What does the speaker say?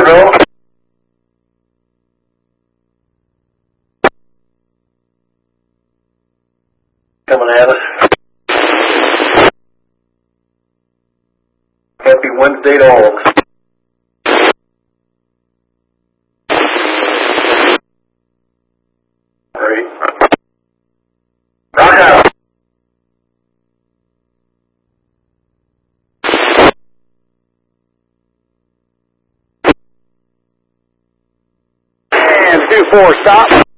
go. Coming at us. Happy Wednesday to all. Great. Rock out. And 2-4, stop.